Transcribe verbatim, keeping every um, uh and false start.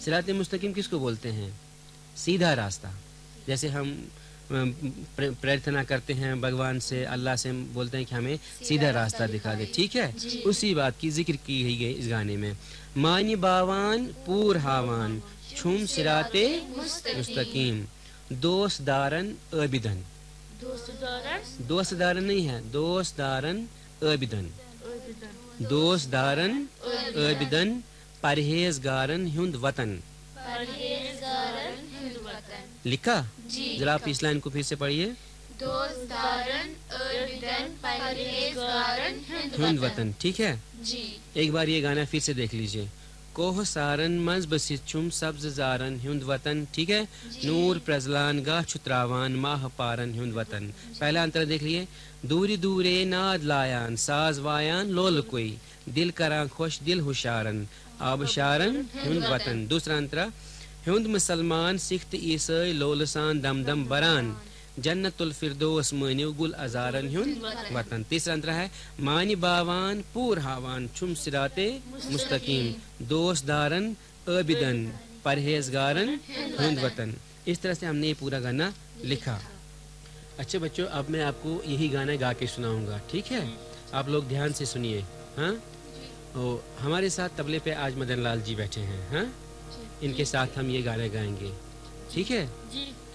सिरात मुस्तकीम किसको बोलते हैं? सीधा रास्ता। जैसे हम प्रार्थना करते हैं भगवान से, अल्लाह से बोलते हैं कि हमें सीधा रास्ता दिखा दे, ठीक है, उसी बात की जिक्र की गई इस गाने में। मानी बावान पूर हावान छुम सिराते मुस्तकीम दोस्त दारन अबिदन। दोस्त दारन नहीं है, दोस्त दारन अबिदन, दोस्त दारन अबिदन परहेजगारन हुंद वतन। लिखा? जरा आप इस लाइन को फिर से पढ़िए। हुंद वतन, ठीक है जी। एक बार ये गाना फिर से देख लीजिए। कोह सारन मज बसिचुम सब्ज जारन हुंद वतन, ठीक है। नूर प्रजलान गा छुत्रावान माह पारन हुंद वतन। पहला अंतर देख लिए। दूरी दूरे नाद लायान साज वायान लोल कोई दिल करा खुश दिल हुशारन आबशारन हुंद वतन। दूसरा अंतरा हुंद मुसलमान सिख्त ईसाई लोलसान दम दम बरान जन्नतुल फिरदौस मनिव गुल अजारन हुंद वतन। तीसरा अंतरा है मानी बावान पूर हावान छुम सिराते मुस्तकीम दोस्त दारन अबिदन परहेजगारन हुंद वतन। इस तरह से हमने ये पूरा गाना लिखा। अच्छे बच्चों, अब मैं आपको यही गाना गा के सुनाऊंगा, ठीक है? आप लोग ध्यान से सुनिए। हाँ, तो हमारे साथ तबले पे आज मदन लाल जी बैठे हैं। हाँ, इनके साथ हम ये गाना गाएंगे, ठीक है जी।